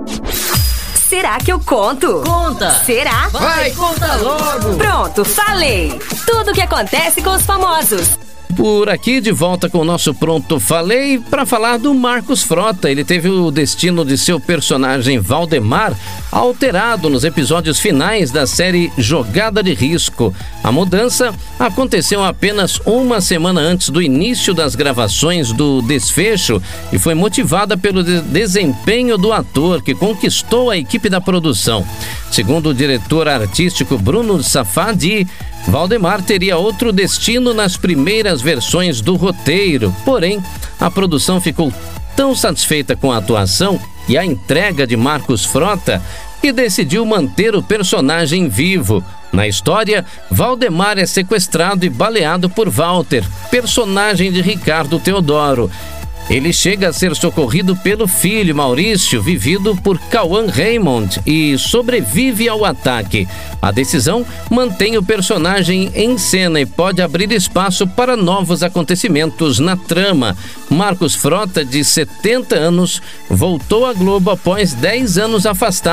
Será que eu conto? Conta! Será? Vai, conta logo! Pronto, falei! Tudo o que acontece com os famosos. Por aqui, de volta com o nosso Pronto Falei, para falar do Marcos Frota. Ele teve o destino de seu personagem Valdemar alterado nos episódios finais da série Jogada de Risco. A mudança aconteceu apenas uma semana antes do início das gravações do desfecho e foi motivada pelo desempenho do ator, que conquistou a equipe da produção. Segundo o diretor artístico Bruno Safadi, Valdemar teria outro destino nas primeiras versões do roteiro, porém, a produção ficou tão satisfeita com a atuação e a entrega de Marcos Frota que decidiu manter o personagem vivo. Na história, Valdemar é sequestrado e baleado por Walter, personagem de Ricardo Teodoro. Ele chega a ser socorrido pelo filho Maurício, vivido por Cauã Raymond, e sobrevive ao ataque. A decisão mantém o personagem em cena e pode abrir espaço para novos acontecimentos na trama. Marcos Frota, de 70 anos, voltou à Globo após 10 anos afastado